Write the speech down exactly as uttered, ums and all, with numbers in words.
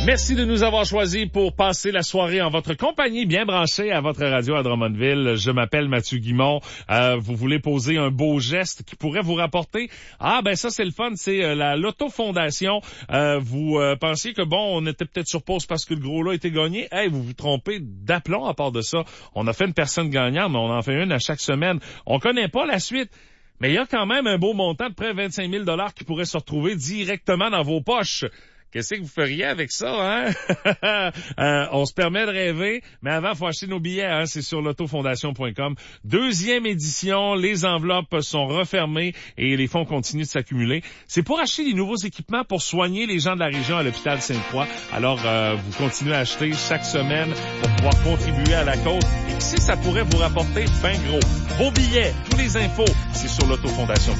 Merci de nous avoir choisis pour passer la soirée en votre compagnie, bien branchée à votre radio à Drummondville. Je m'appelle Mathieu Guimond. Euh, vous voulez poser un beau geste qui pourrait vous rapporter? Ah, ben ça, c'est le fun. C'est euh, la Loto Fondation. Euh, vous euh, pensiez que, bon, on était peut-être sur pause parce que le gros lot était gagné. Hey, vous vous trompez d'aplomb à part de ça. On a fait une personne gagnante, mais on en fait une à chaque semaine. On connaît pas la suite. Mais il y a quand même un beau montant de près de vingt-cinq mille dollars qui pourrait se retrouver directement dans vos poches. Qu'est-ce que vous feriez avec ça, hein? euh, on se permet de rêver, mais avant, il faut acheter nos billets, hein? C'est sur l'autofondation point com. Deuxième édition, les enveloppes sont refermées et les fonds continuent de s'accumuler. C'est pour acheter des nouveaux équipements pour soigner les gens de la région à l'hôpital Sainte-Croix. Alors, euh, vous continuez à acheter chaque semaine pour pouvoir contribuer à la cause. Et qui sait, ça pourrait vous rapporter ben gros. Vos billets, tous les infos, c'est sur l'autofondation point com.